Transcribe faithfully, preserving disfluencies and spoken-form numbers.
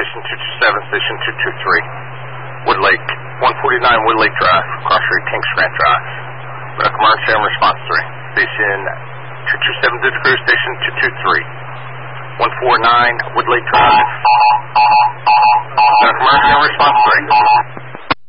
Station two two seven, Station two two three. Woodlake, one forty-nine Woodlake Drive, cross street, Kings Grant Drive. Medical emergency and response three. Station two two seven to the crew, Station two two three. one forty-nine Woodlake Drive. Medical emergency and response three.